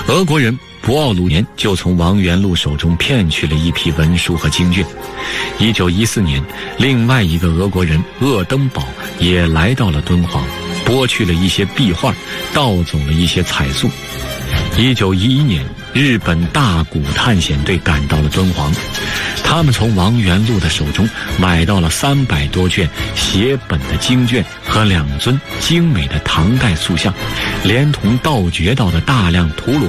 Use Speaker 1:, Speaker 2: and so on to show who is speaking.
Speaker 1: 俄国人博奥鲁年就从王元禄手中骗去了一批文书和经卷。1914年，另外一个俄国人鄂登堡也来到了敦煌，剥去了一些壁画，盗走了一些彩塑。1911年，日本大古探险队赶到了敦煌，他们从王元禄的手中买到了300多卷写本的经卷和2尊精美的唐代塑像，连同盗掘到的大量吐鲁